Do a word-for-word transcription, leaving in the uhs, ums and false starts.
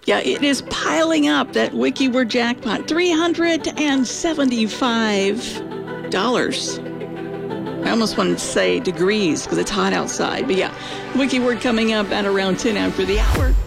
Yeah, it is piling up, that WikiWord jackpot. three hundred seventy-five dollars. I almost wanted to say degrees because it's hot outside. But yeah, WikiWord coming up at around ten after the hour.